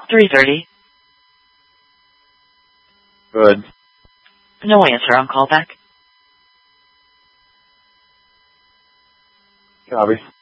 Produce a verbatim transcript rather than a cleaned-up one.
three thirty. Good. No answer on callback. Copy.